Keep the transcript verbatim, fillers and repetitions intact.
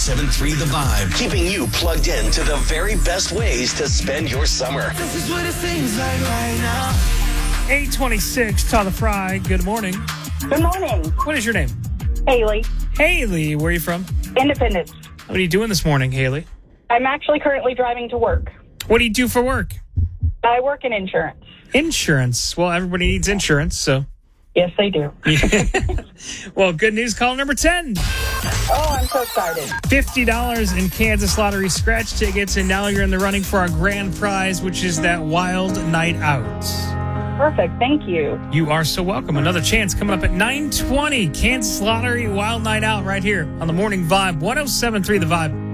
seven three The Vibe, keeping you plugged in to the very best ways to spend your summer. This is what it seems like right now. eight twenty-six, Tyler Fry. Good morning. Good morning. What is your name? Haley. Haley, where are you from? Independence. What are you doing this morning, Haley? I'm actually currently driving to work. What do you do for work? I work in insurance. Insurance. Well, everybody needs insurance, so. Yes, they do. Well, good news. Call number ten. Oh, I'm so excited. fifty dollars in Kansas Lottery scratch tickets, and now you're in the running for our grand prize, which is that Wild Night Out. Perfect. Thank you. You are so welcome. Another chance coming up at nine twenty. Kansas Lottery Wild Night Out right here on the Morning Vibe. one oh seven point three The Vibe.